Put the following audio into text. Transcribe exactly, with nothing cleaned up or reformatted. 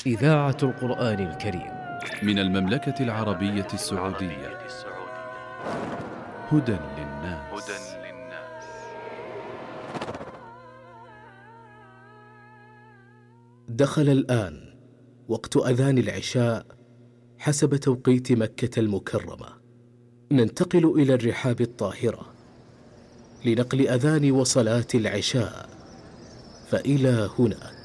إذاعة القرآن الكريم من المملكة العربية السعودية. هدى للناس. دخل الآن وقت أذان العشاء حسب توقيت مكة المكرمة. ننتقل إلى الرحاب الطاهرة لنقل أذان وصلاة العشاء، فإلى هنا